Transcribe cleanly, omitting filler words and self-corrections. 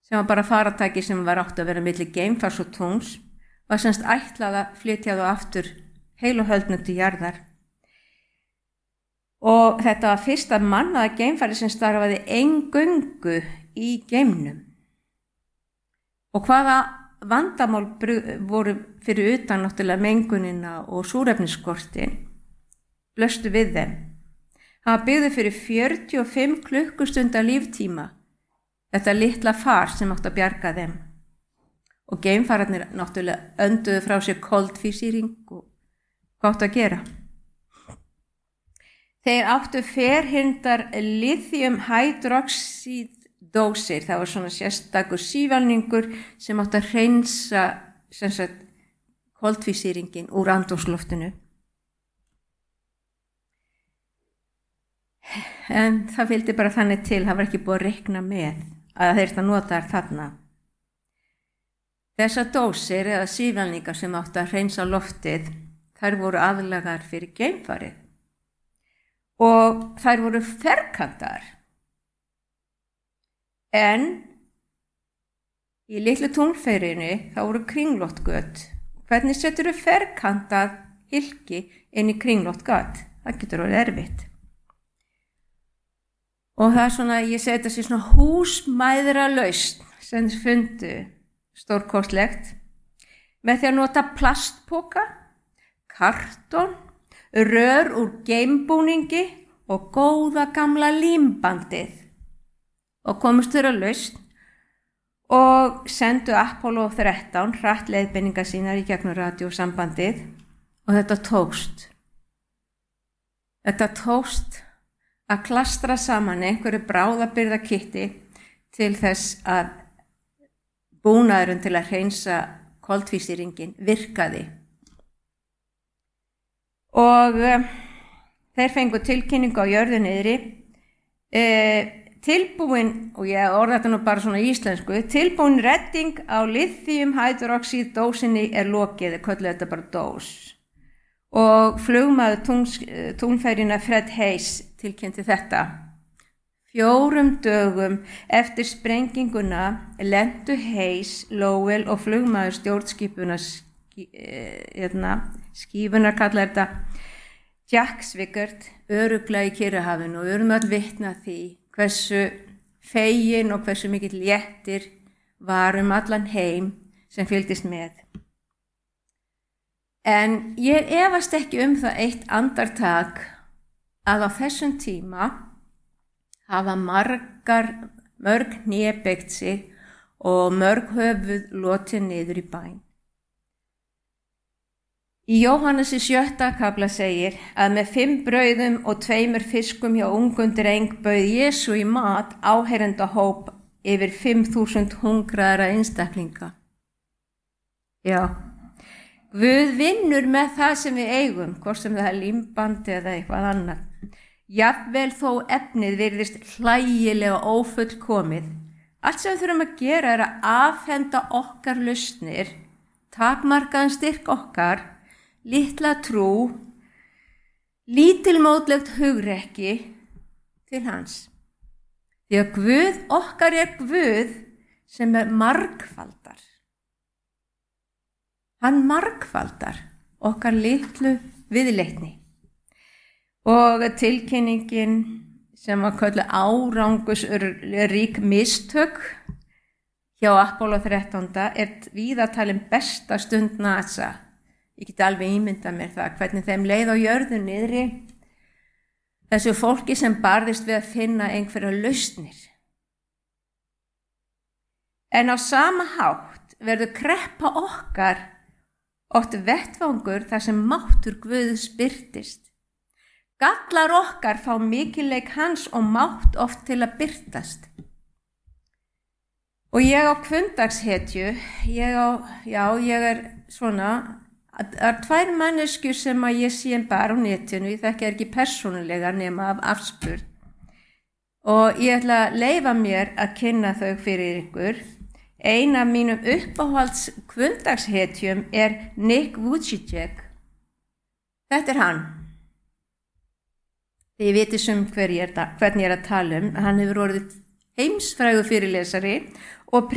sem var bara faratæki sem var átt að vera milli geimfars og tungls, var semst ætlað að flytja þá aftur heil og höldnu til jarðar. Og þetta var fyrsta mannaða geimfari sem starfaði eingöngu í geimnum. Og hvaða vandamál voru fyrir utan náttúrulega mengunina og súrefnisskortin blöstu við þeim. Hann var byggður fyrir 45 klukkustunda líftíma, þetta litla far sem átti að bjarga þeim. Og geimfararnir náttúrulega önduðu frá sér koltvísýring og hvað áttu að gera. Þeir áttu ferhyrndar lithium hydroxíddósir, það var svona sérstakur sívalningur sem átti að hreinsa koltvísýringin úr andrúmsloftinu. En það vildi bara þannig til, það var ekki búið að reikna með að þeir þetta nota þarna. Þessar dósir eða sívalningar sem áttu að hreinsa loftið, þær voru aðlagaðar fyrir geimfarið. Og þær voru ferkantar. En í litlu tunglferjunni þá voru kringlóttgöt. Hvernig setur þú ferkantað hylki inn í kringlóttgat? Það getur orðið erfitt. Og það er svona, ég segi þetta sé svona húsmæðralausn sem þeir fundu stórkostlegt með því að nota plastpoka, karton, rör úr geimbúningi og góða gamla límbandið. Og komust þeir að lausn og sendu Apollo 13 hratt leiðbeiningar sínar í gegnum radíósambandið og þetta tókst. Þetta tókst að klastra saman einhverju bráðabirgðakitti til þess að búnaðurinn til að hreinsa koltvísýringin virkaði. Og þeir fengu tilkynningu á jörðu niðri, tilbúin, og ég orða þetta nú bara svona íslensku, tilbúin redding á lithium hydroxíddósinni er lokið, kölluðu þetta bara dós. Og flugmaður tunglferjunnar Fred Haise tilkynnti þetta. 4 dögum eftir sprenginguna lentu Haise, Lowell og flugmaður stjórnskipunar skífunar kallar þetta Jack Swigert örugglega í Kyrrahafinu og við erum öll vitni að því hversu fegin og hversu mikill léttir var allan heim sem fylgdist með. En ég efast ekki það eitt andartak að á þessum tíma hafa mörg hné beygt sig og mörg höfuð lotið niður í bæn. Í Jóhannesi 7. kafla segir að með 5 brauðum og 2 fiskum hjá ungum dreng bauð Jesú í mat áheyrendahóp yfir 5.000 hungraðra einstaklinga. Já. Guð vinnur með það sem við eigum, hvort sem það er límband eða eitthvað annað. Jafnvel þó efnið virðist hlægilega ófullkomið. Allt sem við þurfum að gera er að afhenda okkar lausnir, takmarkaðan styrk okkar, litla trú, lítilmótlegt hugrekki til hans. Því að Guð okkar er Guð sem er margfaldar. Hann margfaldar okkar litlu viðleitni. Og tilkynningin sem var kölluð árangursrík mistök hjá Apollo 13 er víða talin besta stund NASA. Ég get alveg ímyndað mér það, hvernig þeim leið á jörðu niðri, þessu fólki sem barðist við að finna einhverja lausnir. En á sama hátt verður kreppa okkar oft vettvangur þar sem máttur Guðs birtist. Gallar okkar fá mikilvæg hans og mátt oft til að birtast. Og ég á kvundagshetju, ég er svona, það er 2 manneskjur sem að ég sé bara á netinu, ég þekki ekki persónulega nema af afspurn. Og ég ætla að leyfa mér að kynna þau fyrir ykkur. Ein af mínum uppáhalds kvundagshetjum er Nick Vujicic. Þetta er hann. Þið vitið hvern ég er að tala um. Hann hefur orðið heimsfrægur fyrirlesari og